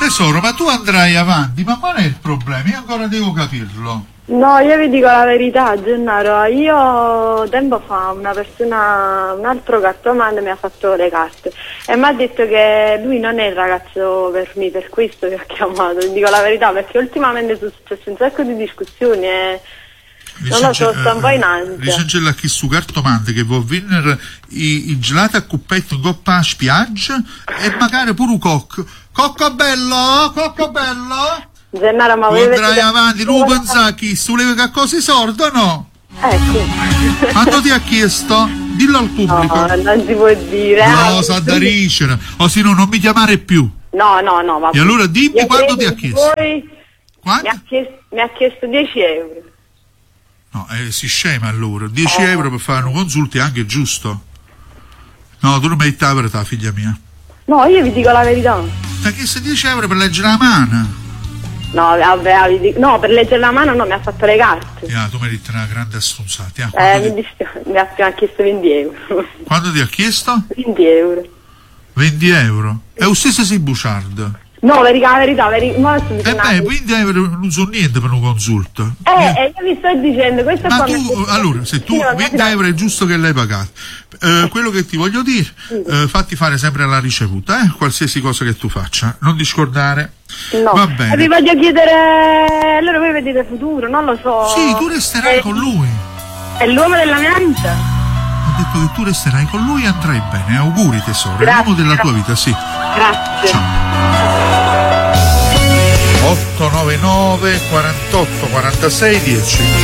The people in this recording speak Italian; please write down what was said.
Tesoro, ma tu andrai avanti, ma qual è il problema? Io ancora devo capirlo. No, io vi dico la verità, Gennaro, io tempo fa un altro cartomante mi ha fatto le carte e mi ha detto che lui non è il ragazzo per me, per questo che ho chiamato, vi dico la verità, perché ultimamente sono successe un sacco di discussioni e non lo so, sto un po' in ansia. Licencella qui su cartomante che vuol venire i gelati a cuppetto in coppa a spiaggia e magari pure un cocco. Cocco bello! Gennaro, ma tu voi andrai avanti, non pensare che tu levi che cose sorda, no? Sì. Quanto ti ha chiesto? Dillo al pubblico. No, non si può dire. No, sa da ricere, o se no non mi chiamare più. No, ma... E allora dimmi quanto ti ha chiesto. Quanto? Mi ha chiesto 10 euro. No, si scema allora. 10 euro per fare un consulto è anche giusto. No, tu non metti la verità, figlia mia. No, io vi dico la verità. Ti ha chiesto 10 euro per leggere la mano? No, vabbè, no, per leggere la mano no, mi ha fatto le carte. Tu mi hai detto una grande assunzata. Mi ha chiesto 20 euro. Quanto ti ha chiesto? 20 euro. 20 euro? È lo stesso sei buciardo. No, la verità. 20 euro non sono niente per un consulto. Io vi sto dicendo, questo ma qua. Allora, se tu 20 euro è giusto che l'hai pagato. Quello che ti voglio dire, fatti fare sempre la ricevuta, qualsiasi cosa che tu faccia, non discordare. No. Va bene. E vi voglio chiedere, allora voi vedete futuro, non lo so. Sì, tu resterai con lui. È l'uomo della mia vita. Ho detto che tu resterai con lui e andrai bene. Auguri tesoro, è l'uomo della tua vita, sì. Grazie. Ciao. 899 48 46 10